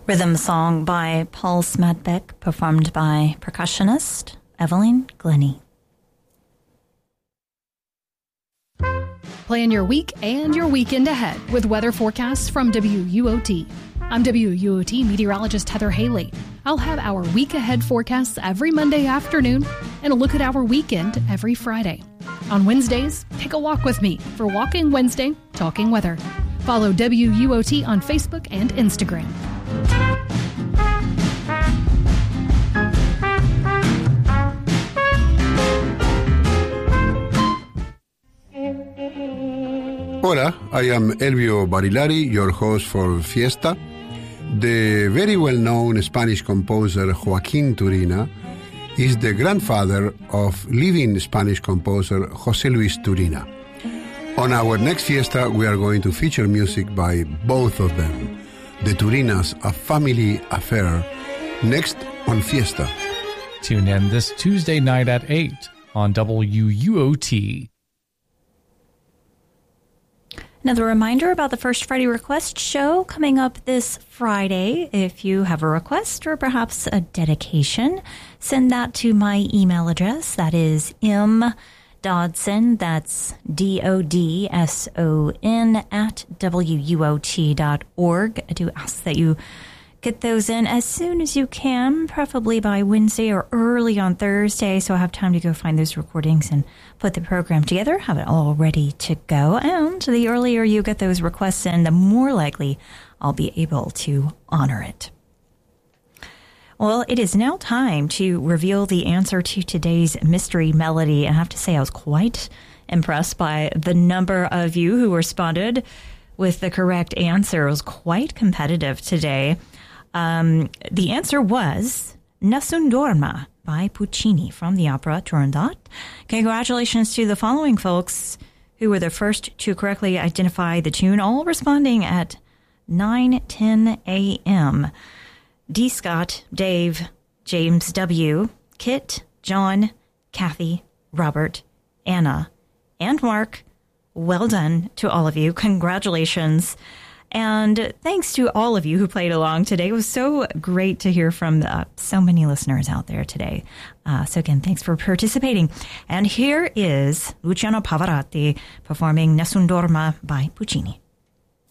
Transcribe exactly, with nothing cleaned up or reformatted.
Rhythm song by Paul Smadbeck, performed by percussionist Evelyn Glennie. Plan your week and your weekend ahead with weather forecasts from W U O T. I'm W U O T meteorologist Heather Haley. I'll have our week ahead forecasts every Monday afternoon and a look at our weekend every Friday. On Wednesdays, take a walk with me for Walking Wednesday, Talking Weather. Follow W U O T on Facebook and Instagram. Hola, I am Elvio Barilari, your host for Fiesta. The very well-known Spanish composer Joaquín Turina is the grandfather of living Spanish composer José Luis Turina. On our next Fiesta, we are going to feature music by both of them. The Turinas, A Family Affair, next on Fiesta. Tune in this Tuesday night at eight on W U O T. Another reminder about the First Friday Request show coming up this Friday. If you have a request or perhaps a dedication, send that to my email address. That is m dodson, that's D O D S O N, at W U O T dot org. I do ask that you get those in as soon as you can, preferably by Wednesday or early on Thursday, so I have time to go find those recordings and put the program together, have it all ready to go. And the earlier you get those requests in, the more likely I'll be able to honor it. Well, it is now time to reveal the answer to today's mystery melody. I have to say I was quite impressed by the number of you who responded with the correct answer. It was quite competitive today. Um, the answer was Nessun Dorma by Puccini from the opera Turandot. Congratulations to the following folks who were the first to correctly identify the tune, all responding at nine ten a.m. D. Scott, Dave, James W., Kit, John, Kathy, Robert, Anna, and Mark. Well done to all of you. Congratulations. And thanks to all of you who played along today. It was so great to hear from uh, so many listeners out there today. Uh, so again, thanks for participating. And here is Luciano Pavarotti performing Nessun Dorma by Puccini.